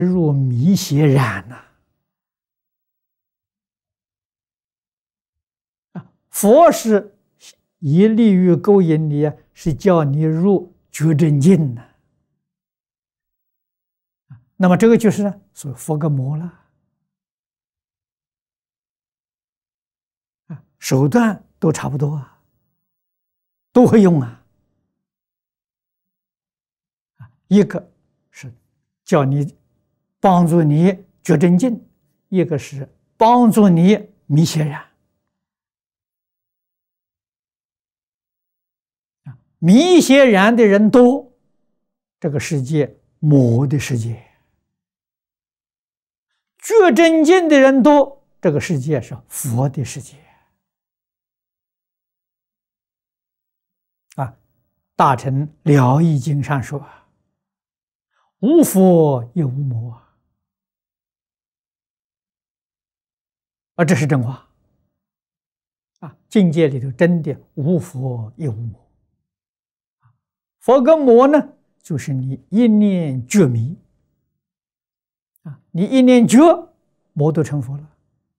入迷邪染呐！佛是以利欲勾引你，是叫你入觉真境的。那么这个就是呢，所谓佛跟魔了。手段都差不多啊，都会用啊。一个是叫你帮助你觉真境，一个是帮助你迷邪染。迷邪染的人多，这个世界魔的世界；觉真境的人多，这个世界是佛的世界。大乘了义经上说：“无佛也无魔。”这是真话。境界里头真的无佛也无魔。佛跟魔呢，就是你一念觉迷。你一念觉，魔都成佛了。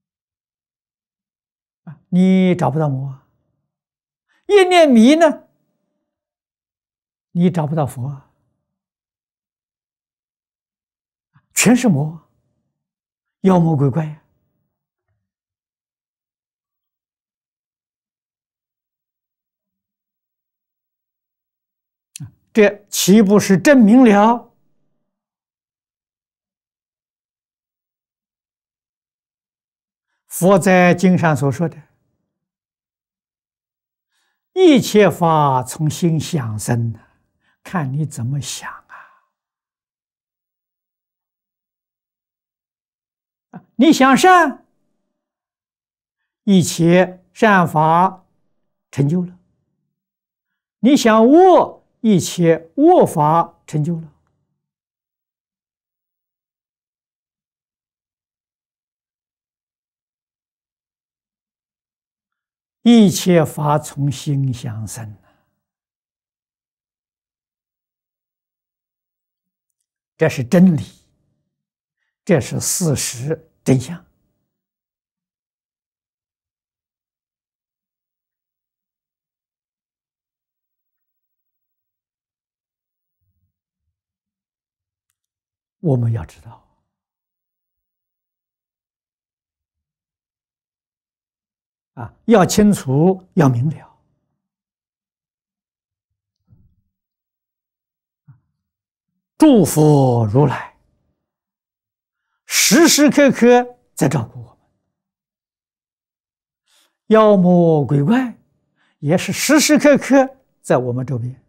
你找不到魔啊。一念迷呢，你找不到佛啊，全是魔，妖魔鬼怪呀。这岂不是证明了佛在经上所说的一切法从心想生，看你怎么想啊！你想善，一切善法成就了；你想恶，一切恶法成就了。一切法从心想生，这是真理，这是事实真相。我们要知道，要清楚，要明了。诸佛如来时时刻刻在照顾我们，妖魔鬼怪也是时时刻刻在我们周边。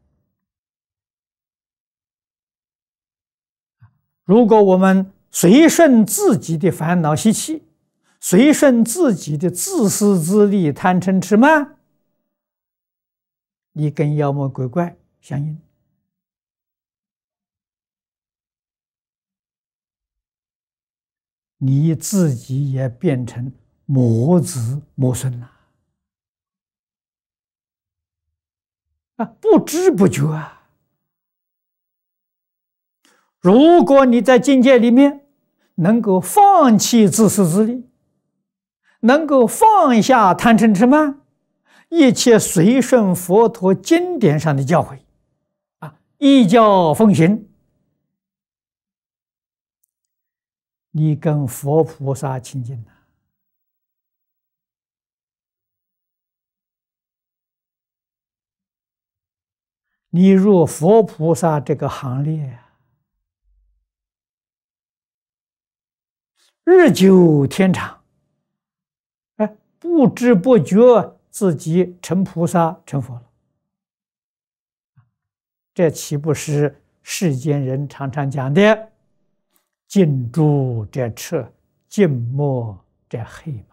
如果我们随顺自己的烦恼习气，随顺自己的自私自利、贪嗔痴慢，你跟妖魔鬼怪相应，你自己也变成魔子魔孙了。不知不觉啊！如果你在境界里面能够放弃自私自利，能够放下贪嗔痴慢，一切随顺佛陀经典上的教诲，依教奉行，你跟佛菩萨亲近了。你入佛菩萨这个行列，日久天长，不知不觉自己成菩萨成佛了。这岂不是世间人常常讲的近朱者赤，近墨者黑吗？